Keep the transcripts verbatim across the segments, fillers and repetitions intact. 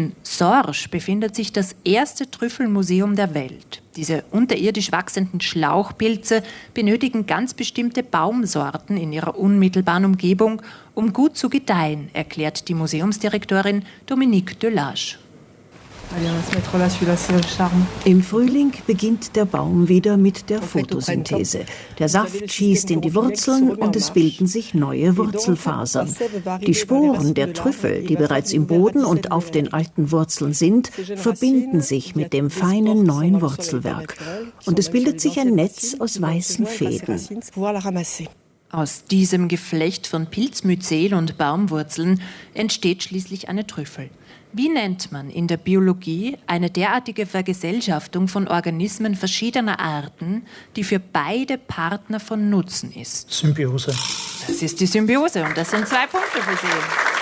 In Sorge befindet sich das erste Trüffelmuseum der Welt. Diese unterirdisch wachsenden Schlauchpilze benötigen ganz bestimmte Baumsorten in ihrer unmittelbaren Umgebung, um gut zu gedeihen, erklärt die Museumsdirektorin Dominique Delage. Im Frühling beginnt der Baum wieder mit der Photosynthese. Der Saft schießt in die Wurzeln und es bilden sich neue Wurzelfasern. Die Sporen der Trüffel, die bereits im Boden und auf den alten Wurzeln sind, verbinden sich mit dem feinen neuen Wurzelwerk. Und es bildet sich ein Netz aus weißen Fäden. Aus diesem Geflecht von Pilzmyzel und Baumwurzeln entsteht schließlich eine Trüffel. Wie nennt man in der Biologie eine derartige Vergesellschaftung von Organismen verschiedener Arten, die für beide Partner von Nutzen ist? Symbiose. Das ist die Symbiose und das sind zwei Punkte für Sie.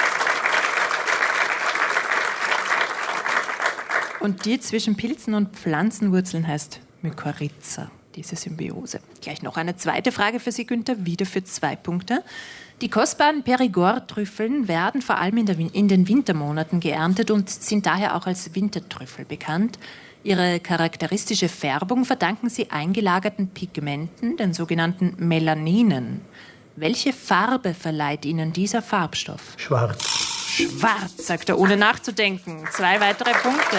Und die zwischen Pilzen und Pflanzenwurzeln heißt Mykorrhiza, diese Symbiose. Gleich noch eine zweite Frage für Sie, Günther, wieder für zwei Punkte. Die kostbaren Périgord-Trüffeln werden vor allem in, der, in den Wintermonaten geerntet und sind daher auch als Wintertrüffel bekannt. Ihre charakteristische Färbung verdanken sie eingelagerten Pigmenten, den sogenannten Melaninen. Welche Farbe verleiht ihnen dieser Farbstoff? Schwarz. Schwarz, sagt er, ohne nachzudenken. Zwei weitere Punkte.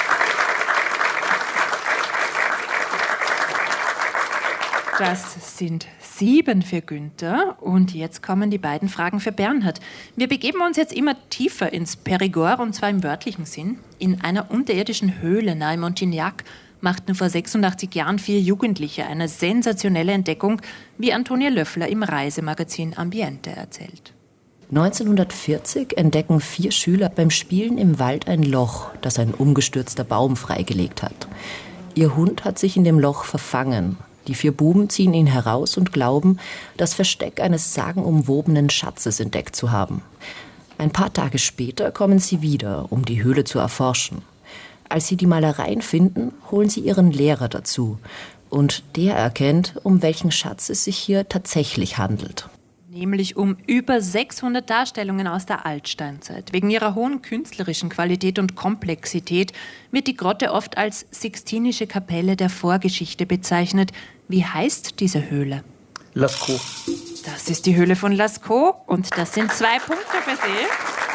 Das sind sieben für Günther. Und jetzt kommen die beiden Fragen für Bernhard. Wir begeben uns jetzt immer tiefer ins Périgord, und zwar im wörtlichen Sinn. In einer unterirdischen Höhle nahe Montignac machten vor sechsundachtzig Jahren vier Jugendliche eine sensationelle Entdeckung, wie Antonia Löffler im Reisemagazin Ambiente erzählt. neunzehnhundertvierzig entdecken vier Schüler beim Spielen im Wald ein Loch, das ein umgestürzter Baum freigelegt hat. Ihr Hund hat sich in dem Loch verfangen. Die vier Buben ziehen ihn heraus und glauben, das Versteck eines sagenumwobenen Schatzes entdeckt zu haben. Ein paar Tage später kommen sie wieder, um die Höhle zu erforschen. Als sie die Malereien finden, holen sie ihren Lehrer dazu. Und der erkennt, um welchen Schatz es sich hier tatsächlich handelt. Nämlich um über sechshundert Darstellungen aus der Altsteinzeit. Wegen ihrer hohen künstlerischen Qualität und Komplexität wird die Grotte oft als Sixtinische Kapelle der Vorgeschichte bezeichnet. Wie heißt diese Höhle? Lascaux. Das ist die Höhle von Lascaux und das sind zwei Punkte für Sie.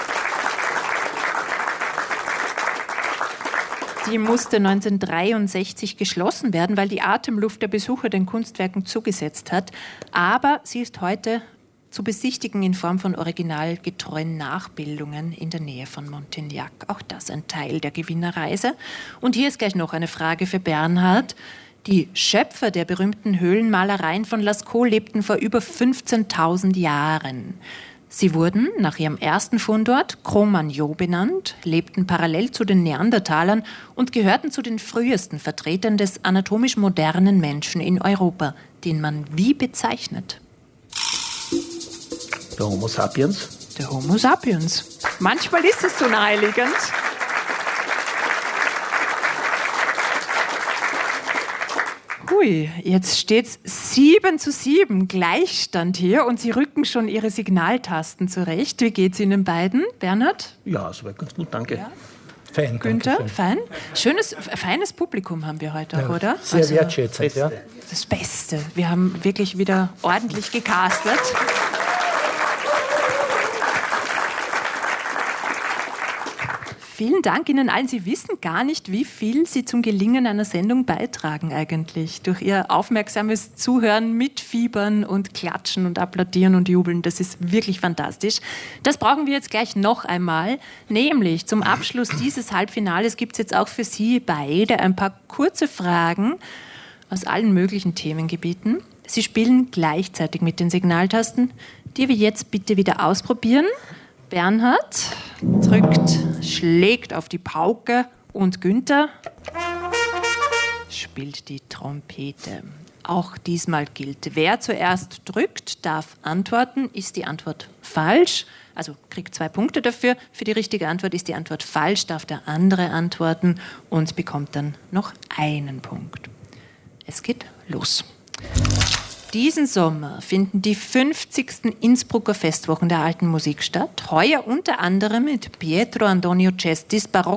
Die musste neunzehnhundertdreiundsechzig geschlossen werden, weil die Atemluft der Besucher den Kunstwerken zugesetzt hat. Aber sie ist heute zu besichtigen in Form von originalgetreuen Nachbildungen in der Nähe von Montignac. Auch das ein Teil der Gewinnerreise. Und hier ist gleich noch eine Frage für Bernhard. Die Schöpfer der berühmten Höhlenmalereien von Lascaux lebten vor über fünfzehntausend Jahren. Sie wurden nach ihrem ersten Fundort Cro-Magnon benannt, lebten parallel zu den Neandertalern und gehörten zu den frühesten Vertretern des anatomisch modernen Menschen in Europa, den man wie bezeichnet? Der Homo sapiens. Der Homo sapiens. Manchmal ist es so naheliegend. Hui, jetzt steht's sieben zu sieben, Gleichstand hier und Sie rücken schon Ihre Signaltasten zurecht. Wie geht's Ihnen beiden, Bernhard? Ja, soweit ganz gut, danke. Ja. Fein, Günther, danke schön. fein. Schönes, feines Publikum haben wir heute auch, Ja, oder? sehr Also, wertschätzend, ja. das Beste. Wir haben wirklich wieder ordentlich gecastet. Vielen Dank Ihnen allen. Sie wissen gar nicht, wie viel Sie zum Gelingen einer Sendung beitragen eigentlich. Durch Ihr aufmerksames Zuhören, Mitfiebern und Klatschen und Applaudieren und Jubeln. Das ist wirklich fantastisch. Das brauchen wir jetzt gleich noch einmal. Nämlich zum Abschluss dieses Halbfinales gibt es jetzt auch für Sie beide ein paar kurze Fragen aus allen möglichen Themengebieten. Sie spielen gleichzeitig mit den Signaltasten, die wir jetzt bitte wieder ausprobieren. Bernhard drückt, schlägt auf die Pauke und Günther spielt die Trompete. Auch diesmal gilt, wer zuerst drückt, darf antworten. Ist die Antwort falsch, also kriegt zwei Punkte dafür. Für die richtige Antwort ist die Antwort falsch, darf der andere antworten und bekommt dann noch einen Punkt. Es geht los. Diesen Sommer finden die fünfzigsten Innsbrucker Festwochen der alten Musik statt. Heuer unter anderem mit Pietro Antonio Cestis Barock